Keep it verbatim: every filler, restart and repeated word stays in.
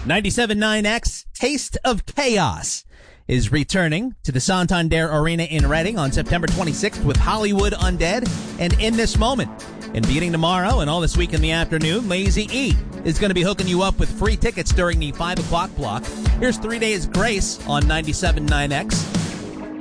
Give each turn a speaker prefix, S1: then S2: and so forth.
S1: ninety-seven point nine X Taste of Chaos is returning to the Santander Arena in Reading on September twenty-sixth with Hollywood Undead and In This Moment. And beginning tomorrow and all this week in the afternoon, Lazy E is going to be hooking you up with free tickets during the five o'clock block. Here's Three Days Grace on ninety-seven point nine X.